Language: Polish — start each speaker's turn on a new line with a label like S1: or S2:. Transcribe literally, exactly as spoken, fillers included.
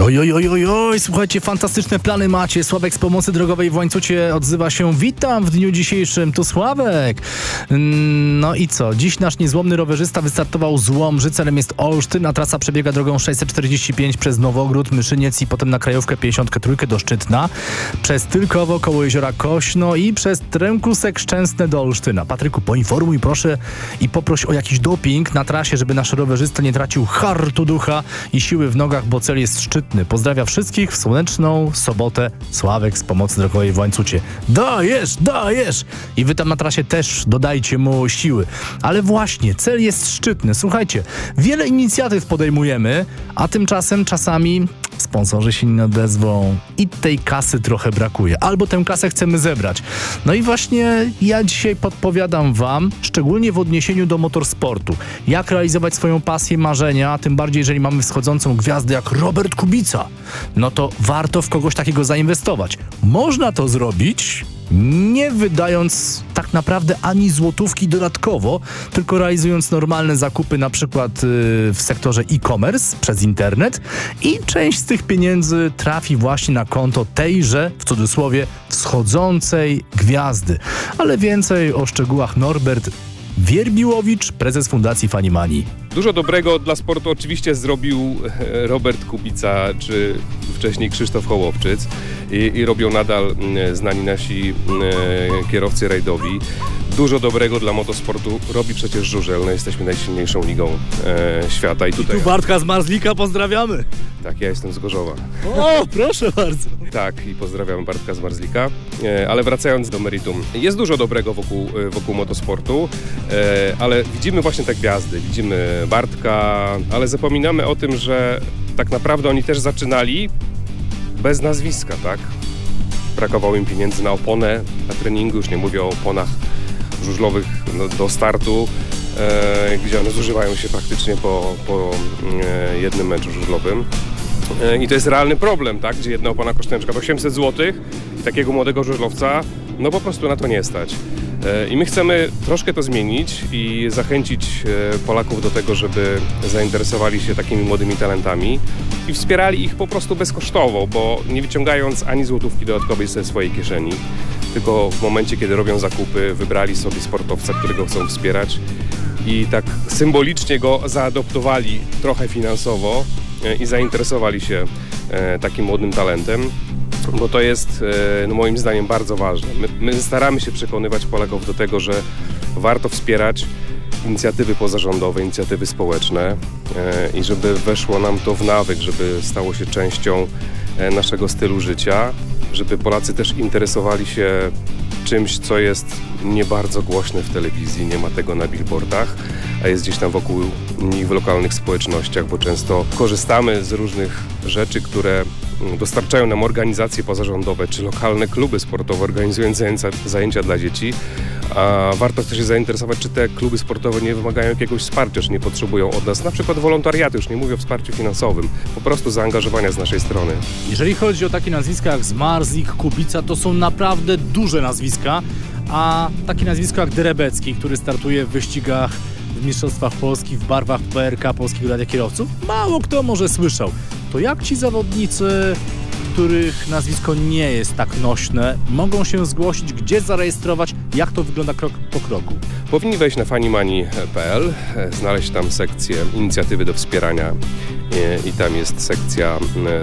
S1: Oj, oj, oj, oj, oj, słuchajcie, fantastyczne plany macie. Sławek z Pomocy Drogowej w Łańcucie odzywa się. Witam w dniu dzisiejszym, tu Sławek. No i co? Dziś nasz niezłomny rowerzysta wystartował z Łomży, celem jest Olsztyn, a trasa przebiega drogą sześćset czterdzieści pięć przez Nowogród, Myszyniec i potem na krajówkę pięćdziesiąt trzy do Szczytna, przez Tylkowo koło jeziora Kośno i przez Trękusek Szczęsne do Olsztyna. Patryku, poinformuj proszę i poproś o jakiś doping na trasie, żeby nasz rowerzysta nie tracił hartu ducha i siły w nogach, bo cel jest szczytny. Pozdrawia wszystkich w słoneczną sobotę. Sławek z Pomocy Drogowej w Łańcucie. Dajesz, dajesz! I wy tam na trasie też dodajcie mu siły. Ale właśnie, cel jest szczytny. Słuchajcie, wiele inicjatyw podejmujemy, a tymczasem czasami sponsorzy się nie odezwą i tej kasy trochę brakuje. Albo tę kasę chcemy zebrać. No i właśnie ja dzisiaj podpowiadam wam, szczególnie w odniesieniu do motorsportu, jak realizować swoją pasję, marzenia, tym bardziej jeżeli mamy wschodzącą gwiazdę jak Robert Kubica. No to warto w kogoś takiego zainwestować. Można to zrobić nie wydając tak naprawdę ani złotówki dodatkowo, tylko realizując normalne zakupy na przykład yy, w sektorze e-commerce przez internet i część z tych pieniędzy trafi właśnie na konto tejże, w cudzysłowie, wschodzącej gwiazdy. Ale więcej o szczegółach Norbert Wierbiłowicz, prezes Fundacji Fanimani.
S2: Dużo dobrego dla sportu oczywiście zrobił Robert Kubica, czy wcześniej Krzysztof Hołowczyc i, i robią nadal znani nasi e, kierowcy rajdowi. Dużo dobrego dla motosportu robi przecież Żużel. No, jesteśmy najsilniejszą ligą e, świata. I tutaj
S1: I tu Bartka z Marzlika pozdrawiamy.
S2: Tak, ja jestem z Gorzowa.
S1: O, proszę bardzo.
S2: Tak, i pozdrawiam Bartka z Marzlika. E, ale wracając do meritum. Jest dużo dobrego wokół, wokół motosportu, e, ale widzimy właśnie te gwiazdy. Widzimy Bartka, ale zapominamy o tym, że tak naprawdę oni też zaczynali bez nazwiska, tak? Brakowało im pieniędzy na oponę, na treningu, już nie mówię o oponach żużlowych no, do startu, e, gdzie one zużywają się praktycznie po, po e, jednym meczu żużlowym. E, I to jest realny problem, tak? Gdzie jedna opona kosztuje na przykład osiemset złotych i takiego młodego żużlowca no po prostu na to nie stać. I my chcemy troszkę to zmienić i zachęcić Polaków do tego, żeby zainteresowali się takimi młodymi talentami i wspierali ich po prostu bezkosztowo, bo nie wyciągając ani złotówki dodatkowej ze swojej kieszeni, tylko w momencie, kiedy robią zakupy, wybrali sobie sportowca, którego chcą wspierać i tak symbolicznie go zaadoptowali trochę finansowo i zainteresowali się takim młodym talentem. Bo to jest no, moim zdaniem bardzo ważne. My, my staramy się przekonywać Polaków do tego, że warto wspierać inicjatywy pozarządowe, inicjatywy społeczne e, i żeby weszło nam to w nawyk, żeby stało się częścią e, naszego stylu życia, żeby Polacy też interesowali się czymś, co jest nie bardzo głośne w telewizji, nie ma tego na billboardach, a jest gdzieś tam wokół nich w lokalnych społecznościach, bo często korzystamy z różnych rzeczy, które dostarczają nam organizacje pozarządowe czy lokalne kluby sportowe organizując zajęcia, zajęcia dla dzieci. A warto też się zainteresować, czy te kluby sportowe nie wymagają jakiegoś wsparcia, czy nie potrzebują od nas na przykład wolontariatu, już nie mówię o wsparciu finansowym, po prostu zaangażowania z naszej strony.
S1: Jeżeli chodzi o takie nazwiska jak Zmarzlik, Kubica, to są naprawdę duże nazwiska, a takie nazwisko jak Derebecki, który startuje w wyścigach w Mistrzostwach Polski w barwach P R K Polskiego Radia Kierowców, mało kto może słyszał. To jak ci zawodnicy, których nazwisko nie jest tak nośne, mogą się zgłosić, gdzie zarejestrować, jak to wygląda krok po kroku?
S2: Powinni wejść na fanimani kropka p l, znaleźć tam sekcję inicjatywy do wspierania i tam jest sekcja